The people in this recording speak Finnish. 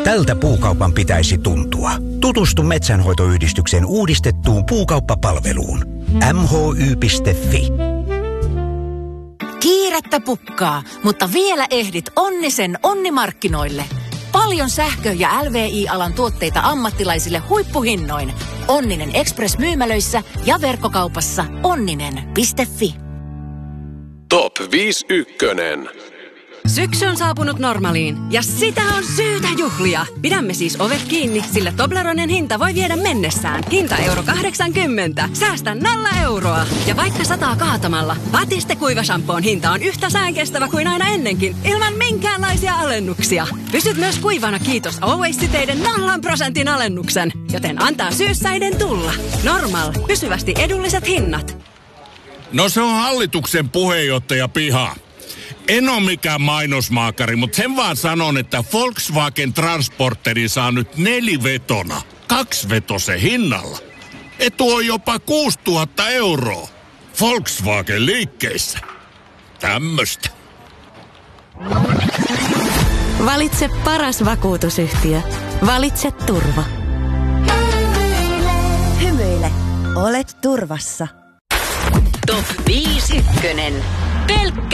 Tältä puukaupan pitäisi tuntua. Tutustu Metsänhoitoyhdistyksen uudistettuun puukauppapalveluun. mhy.fi. Kiirettä pukkaa, mutta vielä ehdit Onnisen onnimarkkinoille. Paljon sähkö- ja LVI-alan tuotteita ammattilaisille huippuhinnoin. Onninen Express-myymälöissä ja verkkokaupassa onninen.fi. Top 5 ykkönen. Syksy on saapunut Normaliin ja sitä on syytä juhlia. Pidämme siis ovet kiinni, sillä Tobleronen hinta voi viedä mennessään. Hinta euro 80. Säästä 0 euroa. Ja vaikka sataa kaatamalla, Batiste kuivashampoon hinta on yhtä säänkestävä kuin aina ennenkin, ilman minkäänlaisia alennuksia. Pysyt myös kuivana kiitos Always-siteiden 0% alennuksen, joten antaa syyssäiden tulla. Normal. Pysyvästi edulliset hinnat. No se on hallituksen puheenjohtaja Piha. En ole mikään mainosmaakari, mutta sen vaan sanon, että Volkswagen Transporteri saa nyt 4-vetona 2-vetosen hinnalla. Etu on jopa 6 000 euroa. Volkswagen liikkeissä. Tämmöstä. Valitse paras vakuutusyhtiö. Valitse turva. Hymyile. Olet turvassa. Top 5 ykkönen. Pelkkä